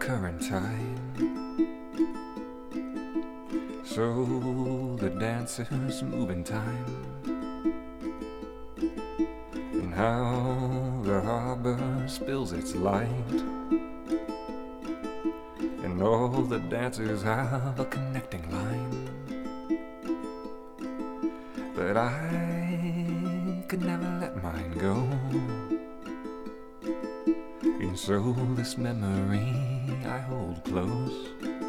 current tide. So the dancers move in time, and how the harbor spills its light, and all the dancers have a connecting line. But I could never let mine go, and so this memory I hold close.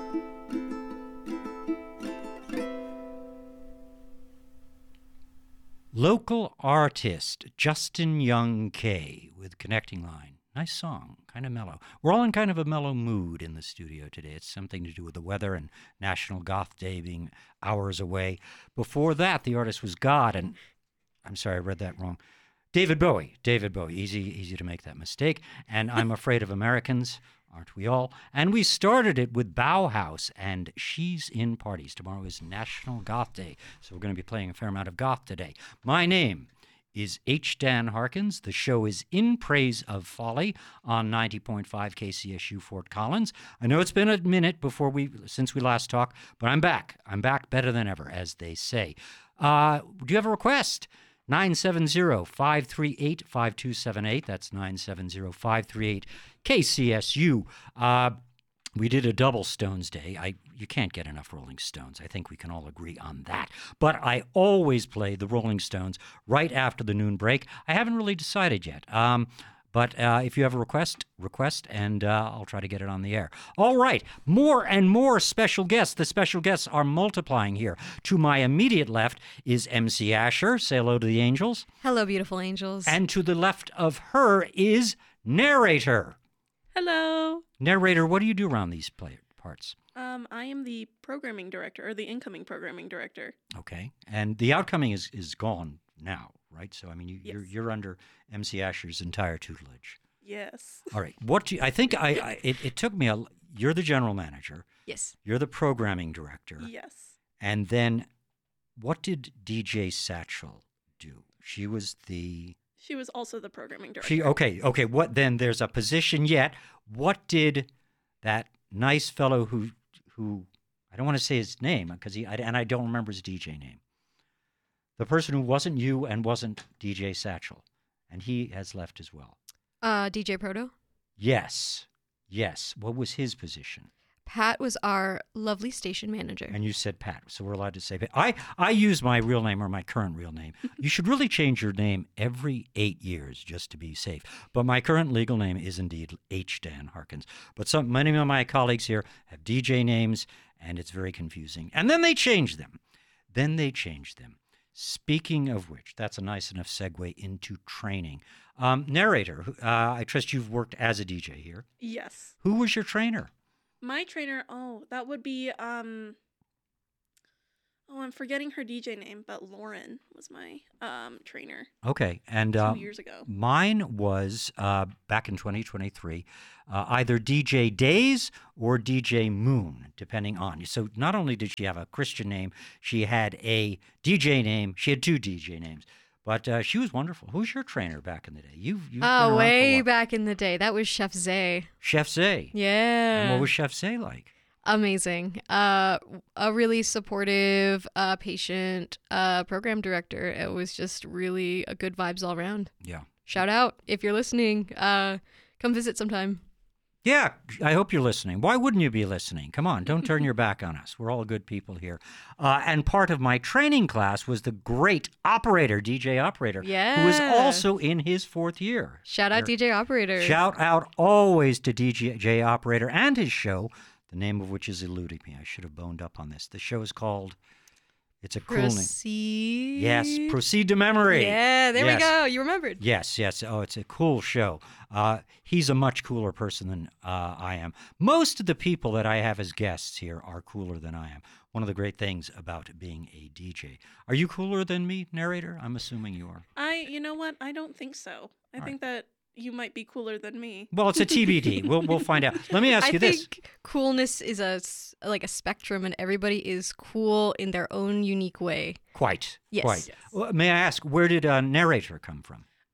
Local artist Justin Young K with Connecting Line. Nice song, kind of mellow. We're all in kind of a mellow mood in the studio today. It's something to do with the weather and National Goth Day being hours away. Before that, the artist was God, and I'm sorry, I read that wrong. David Bowie. Easy to make that mistake. And I'm Afraid of Americans, aren't we all? And we started it with Bauhaus and She's in Parties. Tomorrow is National Goth Day, so we're going to be playing a fair amount of goth today. My name is H. Dan Harkins. The show is In Praise of Folly on 90.5 KCSU Fort Collins. I know it's been a minute since we last talked, but I'm back. I'm back better than ever, as they say. Do you have a request? 970-538-5278. That's 970-538-KCSU. We did a double Stones Day. You can't get enough Rolling Stones. I think we can all agree on that. But I always play the Rolling Stones right after the noon break. I haven't really decided yet. But if you have a request, and I'll try to get it on the air. All right, more and more special guests. The special guests are multiplying here. To my immediate left is MC Asher. Say hello to the angels. Hello, beautiful angels. And to the left of her is Narrator. Hello. Narrator, what do you do around these parts? I am the programming director, or the incoming programming director. Okay, and the outcoming is gone now, right? So, I mean, Yes. you're under MC Asher's entire tutelage. Yes. All right. What do you, I think it took me you're the general manager. Yes. You're the programming director. Yes. And then what did DJ Satchel do? She was also the programming director. Okay. What then? There's a position yet. What did that nice fellow who I don't want to say his name because I don't remember his DJ name. The person who wasn't you and wasn't DJ Satchel, and he has left as well. DJ Proto? Yes. What was his position? Pat was our lovely station manager. And you said Pat, so we're allowed to say Pat. I use my real name or my current real name. You should really change your name every 8 years just to be safe. But my current legal name is indeed H. Dan Harkins. But many of my colleagues here have DJ names, and it's very confusing. And then they change them. Speaking of which, that's a nice enough segue into training. Narrator, I trust you've worked as a DJ here. Yes. Who was your trainer? My trainer, that would be, I'm forgetting her DJ name, but Lauren was my trainer. Okay, and 2 years ago. Mine was back in 2023, either DJ Days or DJ Moon, depending on. So not only did she have a Christian name, she had a DJ name. She had two DJ names, but she was wonderful. Who's your trainer back in the day? You've been around way back in the day. That was Chef Zay. Chef Zay. Yeah. And what was Chef Zay like? Amazing. A really supportive, patient program director. It was just really a good vibes all around. Yeah. Shout out if you're listening. Come visit sometime. Yeah, I hope you're listening. Why wouldn't you be listening? Come on, don't turn your back on us. We're all good people here. And part of my training class was the great operator, DJ Operator, who is also in his fourth year. Shout out DJ Operator. Shout out always to DJ Operator and his show, the name of which is eluding me. I should have boned up on this. The show is called... It's a cool name. Proceed. Yes, Proceed to Memory. Yeah, there we go. You remembered. Yes. Oh, it's a cool show. He's a much cooler person than I am. Most of the people that I have as guests here are cooler than I am. One of the great things about being a DJ. Are you cooler than me, Narrator? I'm assuming you are. You know what? I don't think so. I think that you might be cooler than me. Well, it's a TBD. We'll find out. Let me ask you this. I think coolness is a spectrum, and everybody is cool in their own unique way. Quite. Yes. Quite. Well, may I ask, where did Narrator come from?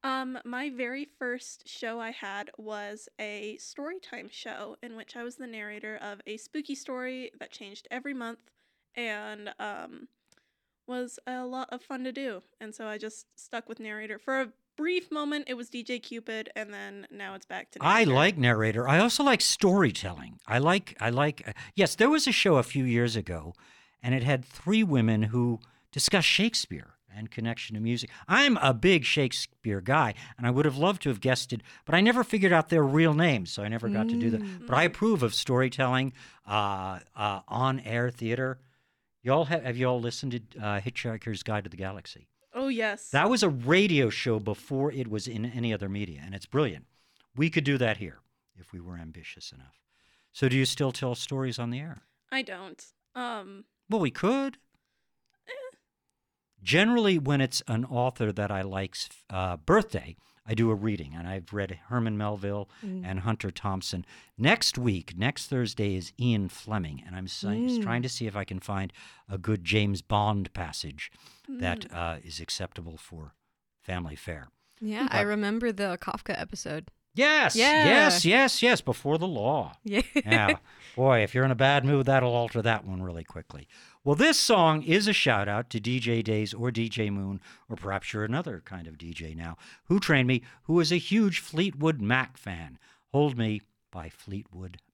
My very first show I had was a storytime show in which I was the narrator of a spooky story that changed every month and was a lot of fun to do. And so I just stuck with narrator. For a brief moment, it was DJ Cupid, and then now it's back to I narrator. like narrator. I also like storytelling. I like. Yes, there was a show a few years ago, and it had 3 women who discussed Shakespeare and connection to music. I'm a big Shakespeare guy, and I would have loved to have guessed it, but I never figured out their real names, so I never got to do that. But I approve of storytelling, on-air theater. Have you all listened to Hitchhiker's Guide to the Galaxy? Oh, yes. That was a radio show before it was in any other media, and it's brilliant. We could do that here if we were ambitious enough. So do you still tell stories on the air? I don't. Well, we could. Generally, when it's an author that I like's birthday, I do a reading, and I've read Herman Melville and Hunter Thompson. Next Thursday, is Ian Fleming, and I'm trying to see if I can find a good James Bond passage that is acceptable for family fare. Yeah, I remember the Kafka episode. Yes, Yeah. yes, Before the Law. Yeah. Yeah. Boy, if you're in a bad mood, that'll alter that one really quickly. Well, this song is a shout out to DJ Days or DJ Moon, or perhaps you're another kind of DJ now, who trained me, who is a huge Fleetwood Mac fan. Hold Me by Fleetwood